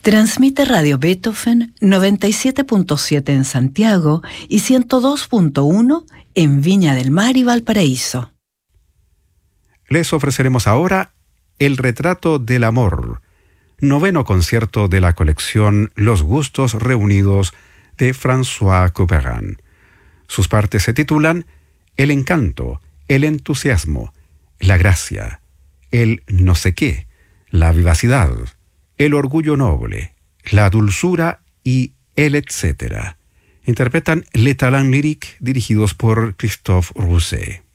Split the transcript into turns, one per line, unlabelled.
Transmite Radio Beethoven 97.7 en Santiago y 102.1 en Viña del Mar y Valparaíso.
Les ofreceremos ahora El retrato del amor, 9º concierto de la colección Los gustos reunidos de François Couperin. Sus partes se titulan El encanto, el entusiasmo, la gracia, el no sé qué, la vivacidad, el orgullo noble, la dulzura y el etcétera. Interpretan Les Talents Lyriques dirigidos por Christophe Rousset.